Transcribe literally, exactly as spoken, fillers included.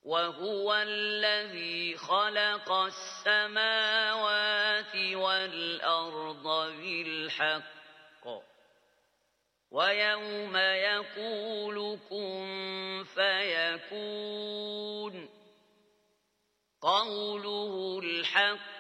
وهو الذي خلق السماوات والأرض بالحق ويوم يقول كن فيكون قوله الحق